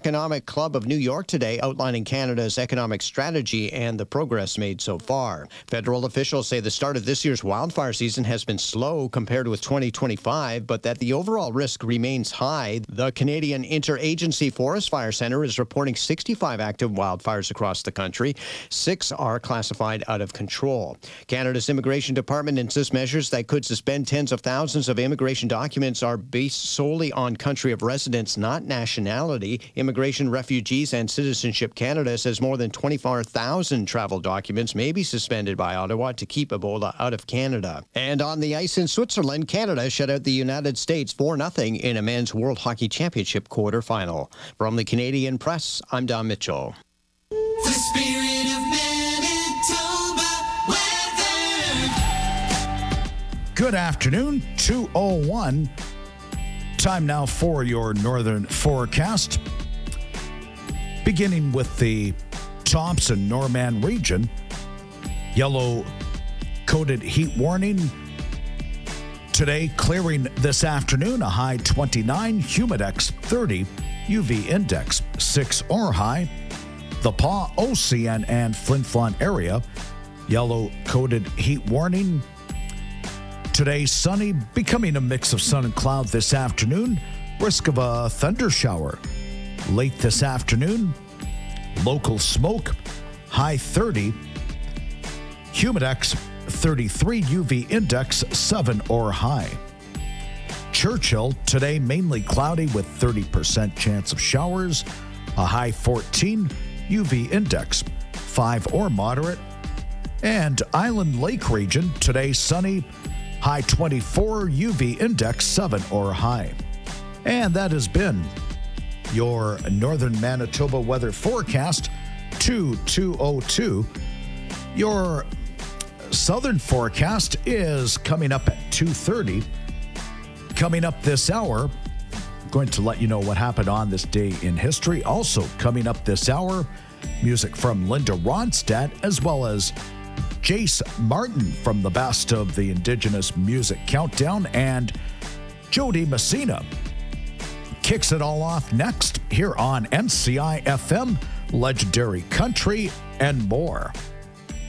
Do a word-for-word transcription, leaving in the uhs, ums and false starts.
Economic Club of New York today, outlining Canada's economic strategy and the progress made so far. Federal officials say the start of this year's wildfire season has been slow compared with twenty twenty-five, but that the overall risk remains high. The Canadian Interagency Forest Fire Centre is reporting sixty-five active wildfires across the country. Six are classified out of control. Canada's Immigration Department insists measures that could suspend tens of thousands of immigration documents are based solely on country of residence, not nationality. Immigration, Refugees and Citizenship Canada says more than twenty-four thousand travel documents may be suspended by Ottawa to keep Ebola out of Canada. And on the ice in Switzerland, Canada shut out the United States four nothing in a men's World Hockey Championship quarterfinal. From the Canadian Press, I'm Don Mitchell. The spirit of Manitoba weather. Good afternoon, two oh one. Time now for your northern forecast. Beginning with the Thompson Norman region, yellow coated heat warning. Today, clearing this afternoon, a high twenty-nine, humidex thirty, U V index six or high. The Pas, Ocean, and Flin Flon area, yellow coated heat warning. Today, sunny, becoming a mix of sun and cloud this afternoon. Risk of a thunder shower late this afternoon. Local smoke, high thirty. Humidex thirty-three, U V index seven or high. Churchill, today mainly cloudy with thirty percent chance of showers. A high fourteen, U V index five or moderate. And Island Lake region, today sunny. High twenty-four, U V index seven or high. And that has been your Northern Manitoba weather forecast, two two oh two. Your southern forecast is coming up at two thirty. Coming up this hour, I'm going to let you know what happened on this day in history. Also coming up this hour, music from Linda Ronstadt, as well as Jace Martin from the Best of the Indigenous Music Countdown, and Jody Messina kicks it all off next here on M C I F M, Legendary Country, and more.